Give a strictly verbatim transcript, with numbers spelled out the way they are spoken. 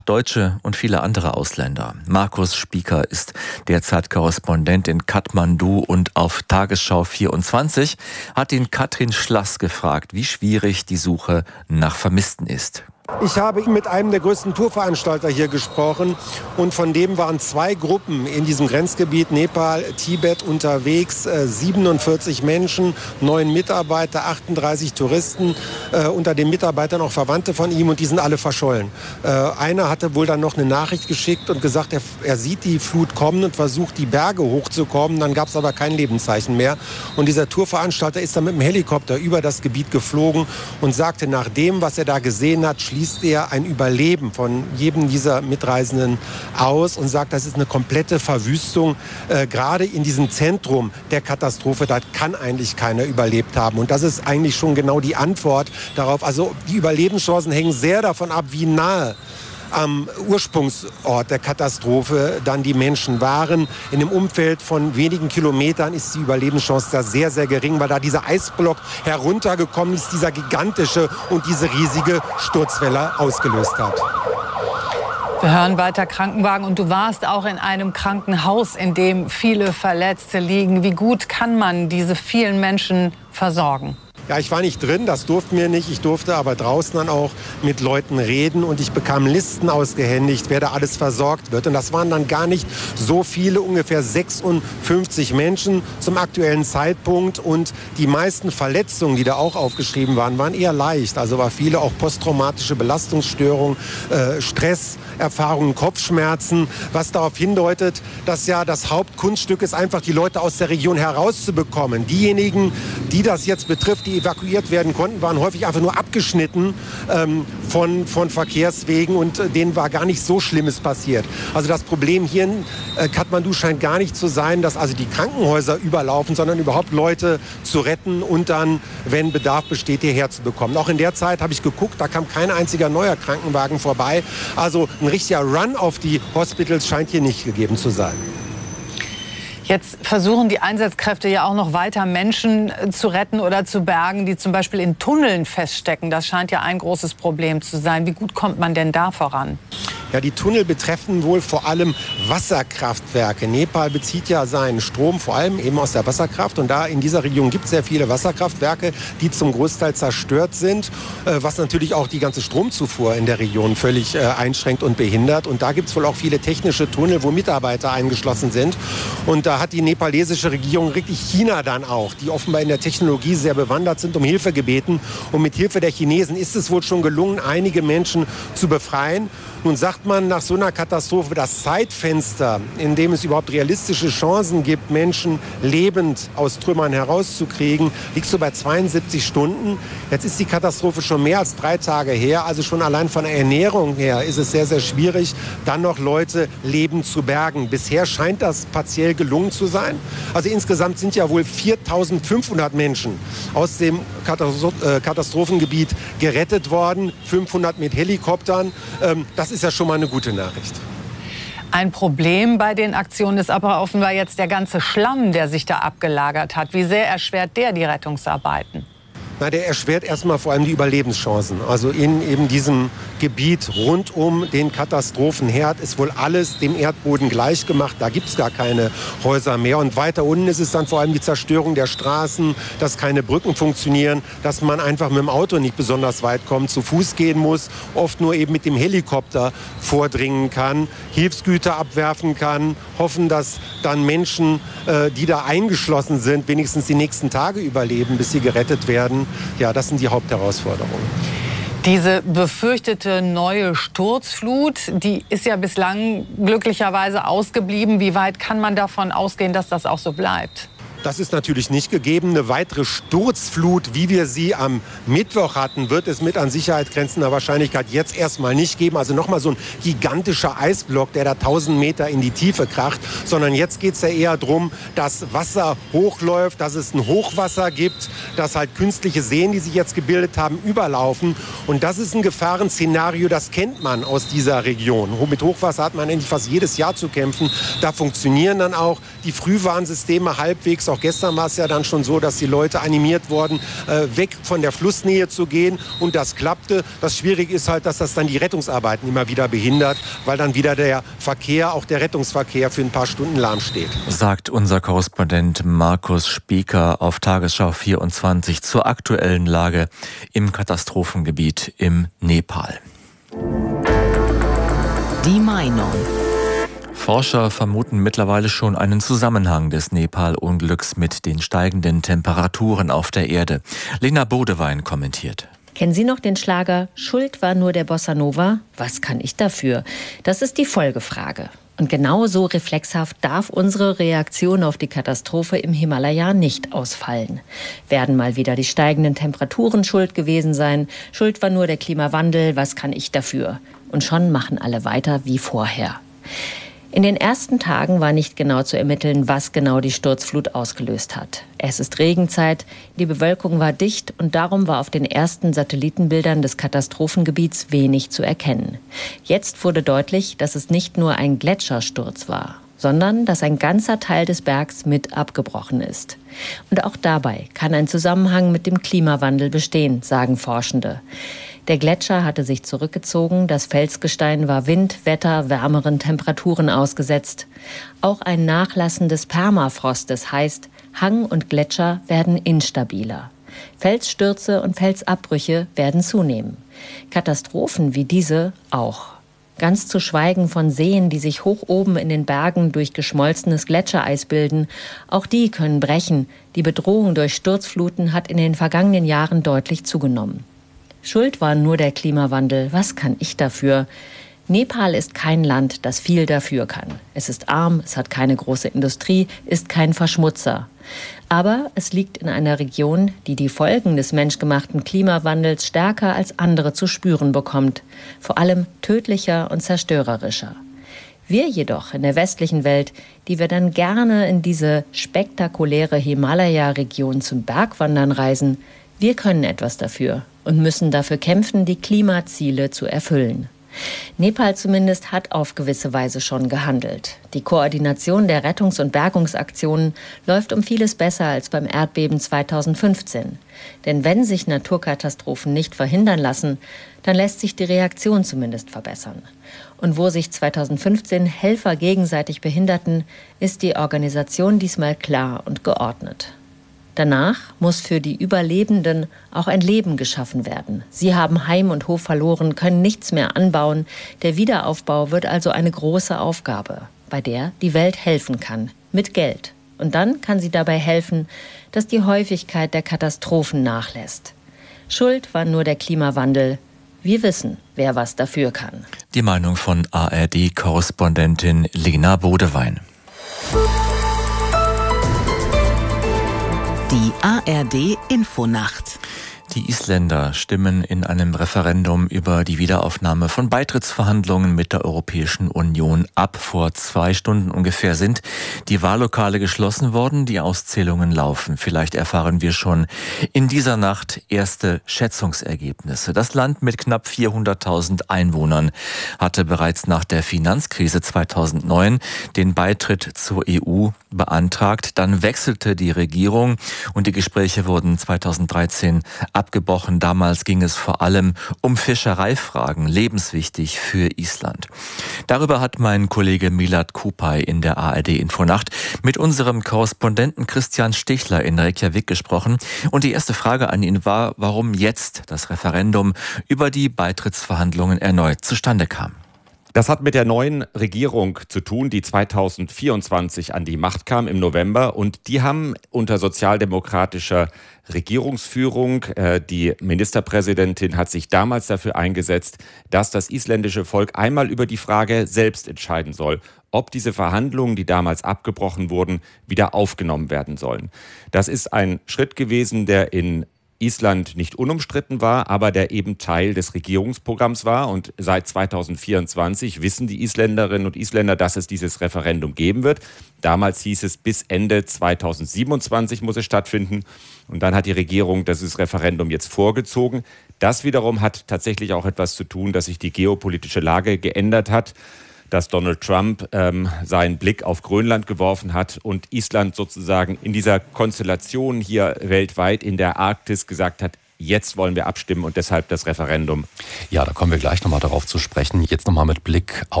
Deutsche und viele andere Ausländer. Markus Spieker ist derzeit Korrespondent in Kathmandu und auf Tagesschau vierundzwanzig hat ihn Katrin Schlass gefragt, wie schwierig die Suche nach Vermissten ist. Ich habe mit einem der größten Tourveranstalter hier gesprochen und von dem waren zwei Gruppen in diesem Grenzgebiet Nepal, Tibet unterwegs, äh, siebenundvierzig Menschen, neun Mitarbeiter, achtunddreißig Touristen, äh, unter den Mitarbeitern auch Verwandte von ihm und die sind alle verschollen. Äh, einer hatte wohl dann noch eine Nachricht geschickt und gesagt, er, er sieht die Flut kommen und versucht die Berge hochzukommen, dann gab es aber kein Lebenszeichen mehr und dieser Tourveranstalter ist dann mit dem Helikopter über das Gebiet geflogen und sagte, nach dem, was er da gesehen hat, schließt er ein Überleben von jedem dieser Mitreisenden aus und sagt, das ist eine komplette Verwüstung. Äh, gerade in diesem Zentrum der Katastrophe, da kann eigentlich keiner überlebt haben. Und das ist eigentlich schon genau die Antwort darauf. Also die Überlebenschancen hängen sehr davon ab, wie nahe am Ursprungsort der Katastrophe dann die Menschen waren. In dem Umfeld von wenigen Kilometern ist die Überlebenschance da sehr, sehr gering, weil da dieser Eisblock heruntergekommen ist, dieser gigantische und diese riesige Sturzwelle ausgelöst hat. Wir hören weiter Krankenwagen und du warst auch in einem Krankenhaus, in dem viele Verletzte liegen. Wie gut kann man diese vielen Menschen versorgen? Ja, ich war nicht drin, das durften wir nicht. Ich durfte aber draußen dann auch mit Leuten reden und ich bekam Listen ausgehändigt, wer da alles versorgt wird. Und das waren dann gar nicht so viele, ungefähr sechsundfünfzig Menschen zum aktuellen Zeitpunkt. Und die meisten Verletzungen, die da auch aufgeschrieben waren, waren eher leicht. Also war viele auch posttraumatische Belastungsstörungen, äh, Stresserfahrungen, Kopfschmerzen, was darauf hindeutet, dass ja das Hauptkunststück ist, einfach die Leute aus der Region herauszubekommen. Diejenigen, die das jetzt betrifft, die evakuiert werden konnten, waren häufig einfach nur abgeschnitten ähm, von, von Verkehrswegen und äh, denen war gar nicht so Schlimmes passiert. Also das Problem hier in äh, Kathmandu scheint gar nicht zu sein, dass also die Krankenhäuser überlaufen, sondern überhaupt Leute zu retten und dann, wenn Bedarf besteht, hierher zu bekommen. Auch in der Zeit habe ich geguckt, da kam kein einziger neuer Krankenwagen vorbei. Also ein richtiger Run auf die Hospitals scheint hier nicht gegeben zu sein. Jetzt versuchen die Einsatzkräfte ja auch noch weiter Menschen zu retten oder zu bergen, die zum Beispiel in Tunneln feststecken. Das scheint ja ein großes Problem zu sein. Wie gut kommt man denn da voran? Ja, die Tunnel betreffen wohl vor allem Wasserkraftwerke. Nepal bezieht ja seinen Strom vor allem eben aus der Wasserkraft. Und da in dieser Region gibt es sehr viele Wasserkraftwerke, die zum Großteil zerstört sind, was natürlich auch die ganze Stromzufuhr in der Region völlig einschränkt und behindert. Und da gibt es wohl auch viele technische Tunnel, wo Mitarbeiter eingeschlossen sind. Und da hat die nepalesische Regierung wirklich China dann auch, die offenbar in der Technologie sehr bewandert sind, um Hilfe gebeten. Und mit Hilfe der Chinesen ist es wohl schon gelungen, einige Menschen zu befreien. Nun sagt man nach so einer Katastrophe, das Zeitfenster, in dem es überhaupt realistische Chancen gibt, Menschen lebend aus Trümmern herauszukriegen, liegt so bei zweiundsiebzig Stunden. Jetzt ist die Katastrophe schon mehr als drei Tage her. Also schon allein von der Ernährung her ist es sehr, sehr schwierig, dann noch Leute lebend zu bergen. Bisher scheint das partiell gelungen zu sein. Also insgesamt sind ja wohl viertausendfünfhundert Menschen aus dem Katastrophengebiet gerettet worden, fünfhundert mit Helikoptern. Das ist ja schon mal eine gute Nachricht. Ein Problem bei den Aktionen ist aber offenbar jetzt der ganze Schlamm, der sich da abgelagert hat. Wie sehr erschwert der die Rettungsarbeiten? Na, der erschwert erstmal vor allem die Überlebenschancen. Also in eben diesem Gebiet rund um den Katastrophenherd ist wohl alles dem Erdboden gleich gemacht. Da gibt es gar keine Häuser mehr. Und weiter unten ist es dann vor allem die Zerstörung der Straßen, dass keine Brücken funktionieren, dass man einfach mit dem Auto nicht besonders weit kommt, zu Fuß gehen muss, oft nur eben mit dem Helikopter vordringen kann, Hilfsgüter abwerfen kann, hoffen, dass dann Menschen, äh, die da eingeschlossen sind, wenigstens die nächsten Tage überleben, bis sie gerettet werden. Ja, das sind die Hauptherausforderungen. Diese befürchtete neue Sturzflut, die ist ja bislang glücklicherweise ausgeblieben. Wie weit kann man davon ausgehen, dass das auch so bleibt? Das ist natürlich nicht gegeben. Eine weitere Sturzflut, wie wir sie am Mittwoch hatten, wird es mit an Sicherheit grenzender Wahrscheinlichkeit jetzt erstmal nicht geben. Also nochmal so ein gigantischer Eisblock, der da tausend Meter in die Tiefe kracht. Sondern jetzt geht es ja eher darum, dass Wasser hochläuft, dass es ein Hochwasser gibt, dass halt künstliche Seen, die sich jetzt gebildet haben, überlaufen. Und das ist ein Gefahrenszenario, das kennt man aus dieser Region. Mit Hochwasser hat man eigentlich fast jedes Jahr zu kämpfen. Da funktionieren dann auch die Frühwarnsysteme halbwegs, Auch gestern war es ja dann schon so, dass die Leute animiert wurden, äh, weg von der Flussnähe zu gehen. Und das klappte. Das Schwierige ist halt, dass das dann die Rettungsarbeiten immer wieder behindert, weil dann wieder der Verkehr, auch der Rettungsverkehr, für ein paar Stunden lahmsteht. Sagt unser Korrespondent Markus Spieker auf Tagesschau vierundzwanzig zur aktuellen Lage im Katastrophengebiet im Nepal. Die Meinung. Forscher vermuten mittlerweile schon einen Zusammenhang des Nepal-Unglücks mit den steigenden Temperaturen auf der Erde. Lena Bodewein kommentiert. Kennen Sie noch den Schlager "Schuld war nur der Bossa Nova"? Was kann ich dafür? Das ist die Folgefrage. Und genau so reflexhaft darf unsere Reaktion auf die Katastrophe im Himalaya nicht ausfallen. Werden mal wieder die steigenden Temperaturen schuld gewesen sein? Schuld war nur der Klimawandel, was kann ich dafür? Und schon machen alle weiter wie vorher. In den ersten Tagen war nicht genau zu ermitteln, was genau die Sturzflut ausgelöst hat. Es ist Regenzeit, die Bewölkung war dicht und darum war auf den ersten Satellitenbildern des Katastrophengebiets wenig zu erkennen. Jetzt wurde deutlich, dass es nicht nur ein Gletschersturz war, sondern dass ein ganzer Teil des Bergs mit abgebrochen ist. Und auch dabei kann ein Zusammenhang mit dem Klimawandel bestehen, sagen Forschende. Der Gletscher hatte sich zurückgezogen, das Felsgestein war Wind, Wetter, wärmeren Temperaturen ausgesetzt. Auch ein Nachlassen des Permafrostes heißt, Hang und Gletscher werden instabiler. Felsstürze und Felsabbrüche werden zunehmen. Katastrophen wie diese auch. Ganz zu schweigen von Seen, die sich hoch oben in den Bergen durch geschmolzenes Gletschereis bilden. Auch die können brechen. Die Bedrohung durch Sturzfluten hat in den vergangenen Jahren deutlich zugenommen. Schuld war nur der Klimawandel. Was kann ich dafür? Nepal ist kein Land, das viel dafür kann. Es ist arm, es hat keine große Industrie, ist kein Verschmutzer. Aber es liegt in einer Region, die die Folgen des menschgemachten Klimawandels stärker als andere zu spüren bekommt. Vor allem tödlicher und zerstörerischer. Wir jedoch in der westlichen Welt, die wir dann gerne in diese spektakuläre Himalaya-Region zum Bergwandern reisen, wir können etwas dafür und müssen dafür kämpfen, die Klimaziele zu erfüllen. Nepal zumindest hat auf gewisse Weise schon gehandelt. Die Koordination der Rettungs- und Bergungsaktionen läuft um vieles besser als beim Erdbeben zweitausendfünfzehn. Denn wenn sich Naturkatastrophen nicht verhindern lassen, dann lässt sich die Reaktion zumindest verbessern. Und wo sich zweitausendfünfzehn Helfer gegenseitig behinderten, ist die Organisation diesmal klar und geordnet. Danach muss für die Überlebenden auch ein Leben geschaffen werden. Sie haben Heim und Hof verloren, können nichts mehr anbauen. Der Wiederaufbau wird also eine große Aufgabe, bei der die Welt helfen kann, mit Geld. Und dann kann sie dabei helfen, dass die Häufigkeit der Katastrophen nachlässt. Schuld war nur der Klimawandel. Wir wissen, wer was dafür kann. Die Meinung von A R D-Korrespondentin Lena Bodewein. Die A R D-Infonacht. Die Isländer stimmen in einem Referendum über die Wiederaufnahme von Beitrittsverhandlungen mit der Europäischen Union ab. Vor zwei Stunden ungefähr sind die Wahllokale geschlossen worden. Die Auszählungen laufen. Vielleicht erfahren wir schon in dieser Nacht erste Schätzungsergebnisse. Das Land mit knapp vierhunderttausend Einwohnern hatte bereits nach der Finanzkrise zweitausendneun den Beitritt zur E U beantragt. Dann wechselte die Regierung und die Gespräche wurden zweitausenddreizehn abgebrochen. Damals ging es vor allem um Fischereifragen, lebenswichtig für Island. Darüber hat mein Kollege Milad Kupay in der A R D-Infonacht mit unserem Korrespondenten Christian Stichler in Reykjavik gesprochen. Und die erste Frage an ihn war, warum jetzt das Referendum über die Beitrittsverhandlungen erneut zustande kam. Das hat mit der neuen Regierung zu tun, die zweitausendvierundzwanzig an die Macht kam im November. Und die haben unter sozialdemokratischer Regierungsführung, äh, die Ministerpräsidentin hat sich damals dafür eingesetzt, dass das isländische Volk einmal über die Frage selbst entscheiden soll, ob diese Verhandlungen, die damals abgebrochen wurden, wieder aufgenommen werden sollen. Das ist ein Schritt gewesen, der in Island nicht unumstritten war, aber der eben Teil des Regierungsprogramms war. Und seit zweitausendvierundzwanzig wissen die Isländerinnen und Isländer, dass es dieses Referendum geben wird. Damals hieß es, bis Ende zweitausendsiebenundzwanzig muss es stattfinden. Und dann hat die Regierung dieses Referendum jetzt vorgezogen. Das wiederum hat tatsächlich auch etwas zu tun, dass sich die geopolitische Lage geändert hat. dass Donald Trump ähm, seinen Blick auf Grönland geworfen hat und Island sozusagen in dieser Konstellation hier weltweit in der Arktis gesagt hat, jetzt wollen wir abstimmen und deshalb das Referendum. Ja, da kommen wir gleich nochmal darauf zu sprechen. Jetzt nochmal mit Blick auf